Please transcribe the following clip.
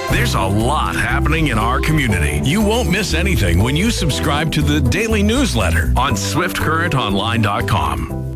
There's a lot happening in our community. You won't miss anything when you subscribe to the daily newsletter on SwiftCurrentOnline.com.